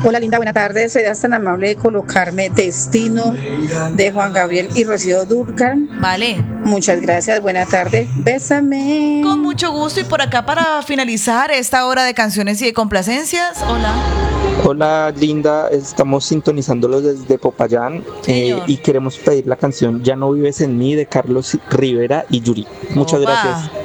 Hola linda, buena tarde. Serías tan amable de colocarme Destino de Juan Gabriel y Rocío Dúrcal. Vale. Muchas gracias, buena tarde. Bésame. Con mucho gusto y por acá para finalizar esta hora de canciones y de complacencias. Hola. Hola Linda, estamos sintonizándolos desde Popayán y queremos pedir la canción Ya no vives en mí de Carlos Rivera y Yuri. Muchas gracias.